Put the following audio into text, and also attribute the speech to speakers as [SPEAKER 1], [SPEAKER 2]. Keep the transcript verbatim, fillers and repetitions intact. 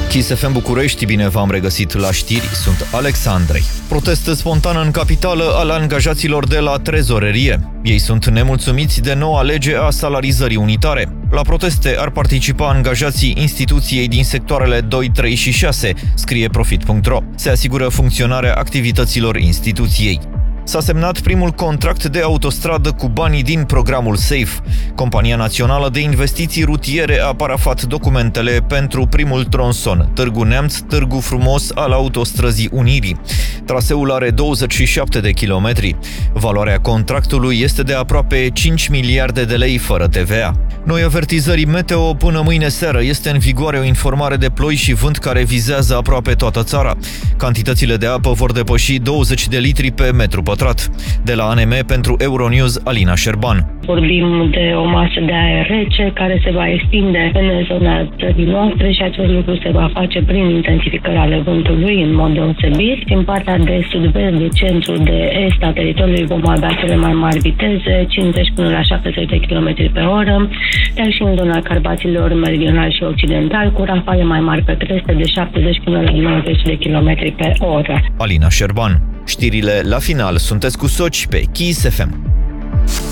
[SPEAKER 1] Kiss F M București, bine v-am regăsit la știri, sunt Alex Andrei. Protest spontan în capitală al angajaților de la trezorerie. Ei sunt nemulțumiți de noua lege a salarizării unitare. La proteste ar participa angajații instituției din sectoarele doi, trei și șase, scrie Profit punct ro. Se asigură funcționarea activităților instituției. S-a semnat primul contract de autostradă cu banii din programul SAFE. Compania Națională de Investiții Rutiere a parafat documentele pentru primul tronson, Târgu Neamț-Târgu Frumos al autostrăzii Unirii. Traseul are douăzeci și șapte de kilometri. Valoarea contractului este de aproape cinci miliarde de lei fără T V A. Noi avertizări meteo până mâine seară. Este în vigoare o informare de ploi și vânt care vizează aproape toată țara. Cantitățile de apă vor depăși douăzeci de litri pe metru pătrat. De la A N M pentru Euronews, Alina Șerban.
[SPEAKER 2] Vorbim de o masă de aer rece care se va extinde în zona țării noastre și acest lucru se va face prin intensificarea ale vântului în mod deosebit. Din partea de sud-vest, de centru, de est a teritoriului vom avea cele mai mari viteze, cincizeci până la șaptezeci de kilometri pe oră, iar și în zona Carpaților meridional și occidental, cu rafale mai mari pe creste de șaptezeci până la nouăzeci de kilometri pe oră.
[SPEAKER 1] Alina Șerban. Știrile la final sunteți cu Soci pe Kiss F M.